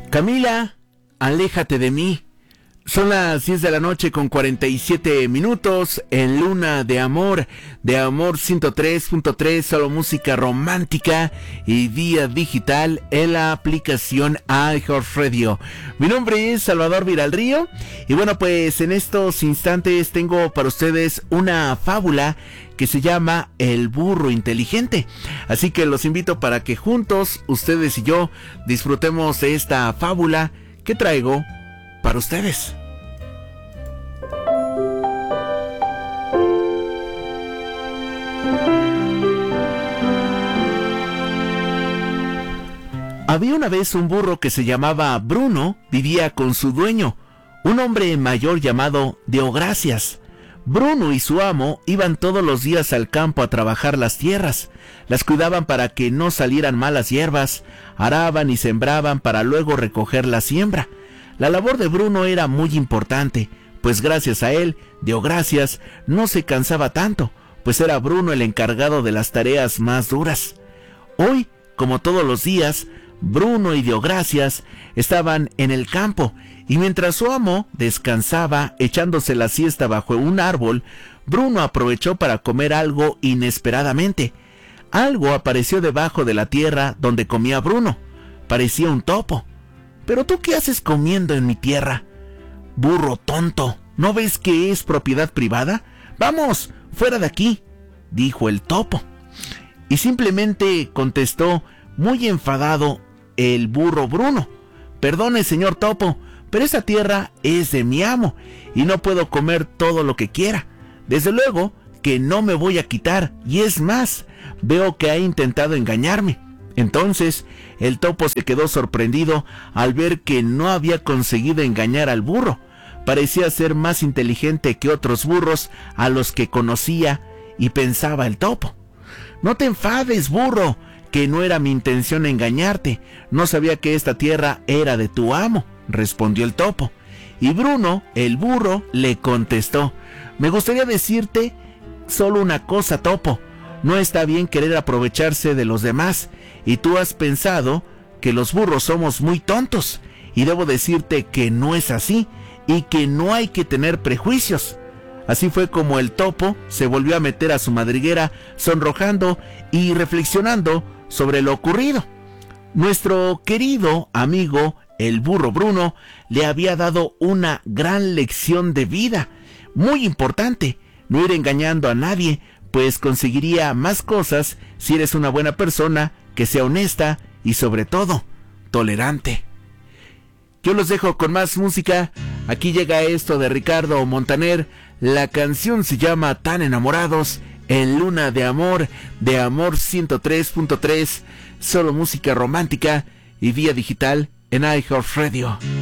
Camila, aléjate de mí. Son las 10 de la noche con 47 minutos en Luna de Amor 103.3, solo música romántica y vía digital en la aplicación iHeartRadio. Mi nombre es Salvador Viralrío y bueno, pues en estos instantes tengo para ustedes una fábula que se llama El burro inteligente. Así que los invito para que juntos, ustedes y yo, disfrutemos de esta fábula que traigo para ustedes. Había una vez un burro que se llamaba Bruno, vivía con su dueño, un hombre mayor llamado Deogracias. Bruno y su amo iban todos los días al campo a trabajar las tierras, las cuidaban para que no salieran malas hierbas, araban y sembraban para luego recoger la siembra. La labor de Bruno era muy importante, pues gracias a él, Deogracias no se cansaba tanto, pues era Bruno el encargado de las tareas más duras. Hoy, como todos los días, Bruno y Deogracias estaban en el campo, y mientras su amo descansaba echándose la siesta bajo un árbol, Bruno aprovechó para comer algo inesperadamente. Algo apareció debajo de la tierra donde comía Bruno. Parecía un topo. ¿Pero tú qué haces comiendo en mi tierra? Burro tonto, ¿no ves que es propiedad privada? ¡Vamos, fuera de aquí!, dijo el topo. Y simplemente contestó, muy enfadado, el burro Bruno: perdone, señor topo, pero esa tierra es de mi amo y no puedo comer todo lo que quiera. Desde luego que no me voy a quitar, y es más, veo que ha intentado engañarme. Entonces el topo se quedó sorprendido al ver que no había conseguido engañar al burro. Parecía ser más inteligente que otros burros a los que conocía, y pensaba el topo: no te enfades, burro, que no era mi intención engañarte. No sabía que esta tierra era de tu amo, respondió el topo. Y Bruno, el burro, le contestó: me gustaría decirte solo una cosa, topo. No está bien querer aprovecharse de los demás, y tú has pensado que los burros somos muy tontos, y debo decirte que no es así, y que no hay que tener prejuicios. Así fue como el topo se volvió a meter a su madriguera, sonrojando y reflexionando sobre lo ocurrido. Nuestro querido amigo, el burro Bruno, le había dado una gran lección de vida, muy importante: no ir engañando a nadie, pues conseguiría más cosas si eres una buena persona, que sea honesta y sobre todo, tolerante. Yo los dejo con más música. Aquí llega esto de Ricardo Montaner. La canción se llama Tan Enamorados, en Luna de Amor 103.3, solo música romántica y vía digital en iHeartRadio.